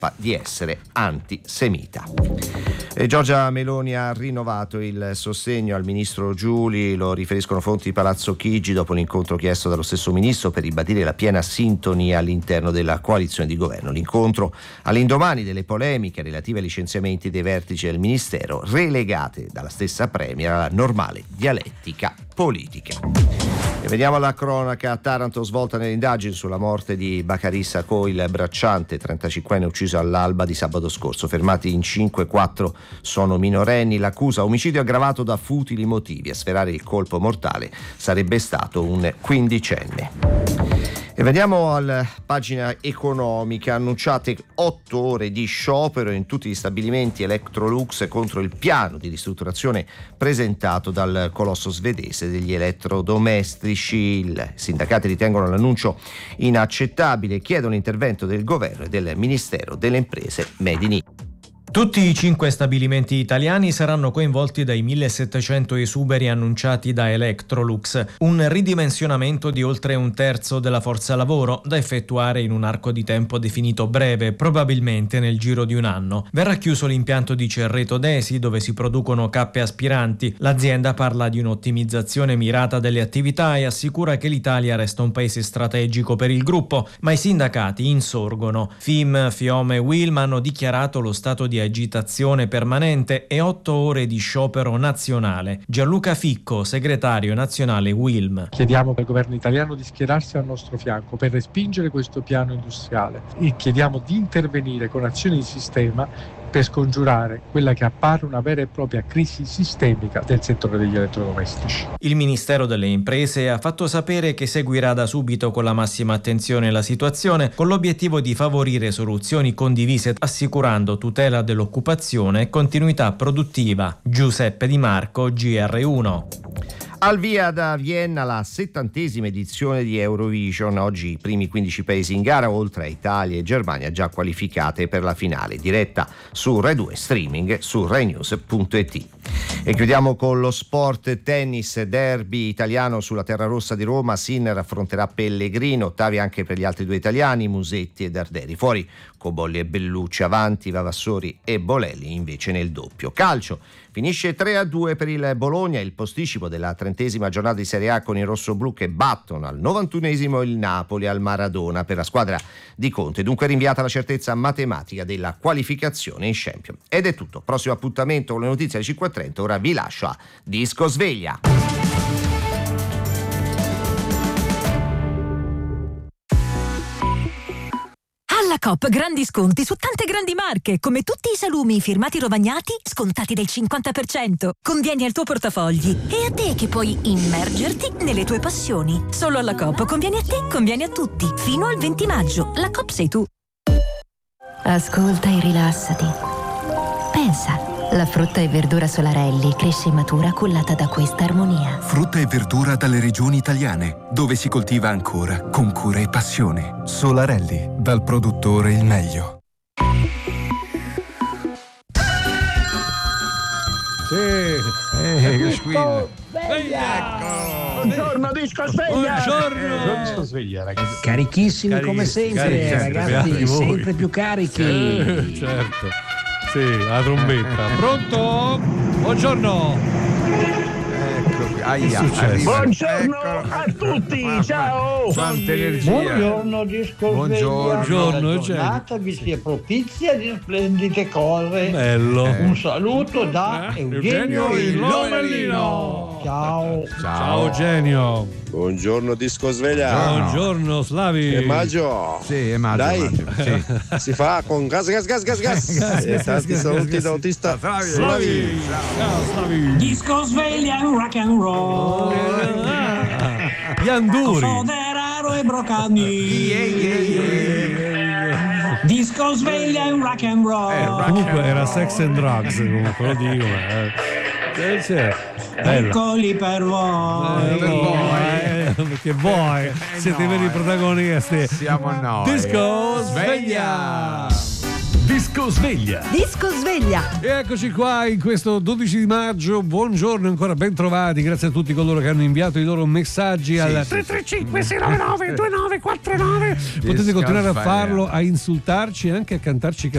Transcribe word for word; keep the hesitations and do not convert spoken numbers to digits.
di essere antisemita. E Giorgia Meloni ha rinnovato il sostegno al ministro Giuli, lo riferiscono fonti di Palazzo Chigi dopo l'incontro chiesto dallo stesso ministro per ribadire la piena sintonia all'interno della coalizione di governo. L'incontro all'indomani delle polemiche relative ai licenziamenti dei vertici del ministero, relegate dalla stessa Premier alla normale dialettica politica. E veniamo alla cronaca. A Taranto, svolta nelle indagini sulla morte di Bacari Sacco, il bracciante trentacinquenne ucciso all'alba di sabato scorso. Fermati in cinque, quattro sono minorenni. L'accusa: omicidio aggravato da futili motivi. A sferrare il colpo mortale sarebbe stato un quindicenne. E veniamo alla pagina economica. Annunciate otto ore di sciopero in tutti gli stabilimenti Electrolux contro il piano di ristrutturazione presentato dal colosso svedese degli elettrodomestici. I sindacati ritengono l'annuncio inaccettabile e chiedono l'intervento del governo e del Ministero delle Imprese Made in Italy. Tutti i cinque stabilimenti italiani saranno coinvolti dai millesettecento esuberi annunciati da Electrolux, un ridimensionamento di oltre un terzo della forza lavoro da effettuare in un arco di tempo definito breve, probabilmente nel giro di un anno. Verrà chiuso l'impianto di Cerreto Desi, dove si producono cappe aspiranti. L'azienda parla di un'ottimizzazione mirata delle attività e assicura che l'Italia resta un paese strategico per il gruppo, ma i sindacati insorgono. F I M, FIOM e WILM hanno dichiarato lo stato di agitazione permanente e otto ore di sciopero nazionale. Gianluca Ficco, segretario nazionale WILM. Chiediamo al governo italiano di schierarsi al nostro fianco per respingere questo piano industriale e chiediamo di intervenire con azioni di sistema per scongiurare quella che appare una vera e propria crisi sistemica del settore degli elettrodomestici. Il Ministero delle Imprese ha fatto sapere che seguirà da subito con la massima attenzione la situazione, con l'obiettivo di favorire soluzioni condivise, assicurando tutela dell'occupazione e continuità produttiva. Giuseppe Di Marco, G R uno. Al via da Vienna la settantesima edizione di Eurovision. Oggi i primi quindici paesi in gara, oltre a Italia e Germania, già qualificate per la finale, diretta su Rai due, streaming su rai news punto it. E chiudiamo con lo sport tennis, derby italiano sulla terra rossa di Roma. Sinner affronterà Pellegrino, ottavi anche per gli altri due italiani, Musetti e Darderi. Fuori Cobolli e Bellucci, avanti Vavassori e Bolelli invece nel doppio. Calcio, finisce tre a due per il Bologna, il posticipo della trentesima giornata di Serie A con i rossoblù che battono al novantunesimo il Napoli al Maradona per la squadra di Conte. Dunque rinviata la certezza matematica della qualificazione in Champions. Ed è tutto. Prossimo appuntamento con le notizie alle cinque e trenta. Ora vi lascio a Disco Sveglia. Alla Coop grandi sconti su tante grandi marche, come tutti i salumi firmati Rovagnati scontati del cinquanta per cento. Convieni al tuo portafogli e a te che puoi immergerti nelle tue passioni. Solo alla Coop conviene a te, conviene a tutti. Fino al venti maggio. La Coop sei tu. Ascolta e rilassati. Pensa. La frutta e verdura Solarelli cresce e matura cullata da questa armonia. Frutta e verdura dalle regioni italiane, dove si coltiva ancora con cura e passione. Solarelli, dal produttore il meglio. Sì, eh, che squilla. Buongiorno Disco Sveglia. Buongiorno Disco Sveglia, ragazzi. Carichissimi Carichi, come sempre, carichi, ragazzi, sempre più carichi. Eh, certo. Sì, la trombetta. Pronto? Buongiorno. Ecco qui. Aia, buongiorno a tutti, ciao. Quanta energia. Buongiorno Disco Buongiorno. Buongiorno, la giornata vi sia propizia di splendide cose. Bello. Eh. Un saluto da eh, Eugenio, Eugenio il Lomellino. Ciao. Ciao. Ciao Eugenio. Buongiorno Disco Sveglia. Buongiorno Slavi. È maggio. Sì, è maggio. Dai, maggio, sì. Si fa con gas gas gas gas gas. gas e tanti saluti da autista Slavi. Slavi. Ciao Slavi. Disco Sveglia rock and roll. Gli Anduri. Soderaro e Brocani. Yeah, yeah, yeah. Disco Sveglia in rock and roll. Eh, rock comunque and era roll. Sex and drugs, comunque lo dico. Eh. Eh, sì. Eccoli per voi. Eh, per voi. Eh, perché voi eh, siete i veri protagonisti. Siamo noi. Disco Sveglia. Disco Sveglia. Disco Sveglia. E eccoci qua in questo dodici di maggio. Buongiorno ancora, ben trovati. Grazie a tutti coloro che hanno inviato i loro messaggi sì, al tre tre cinque sei nove nove due nove quattro nove. Potete continuare a farlo, a insultarci e anche a cantarci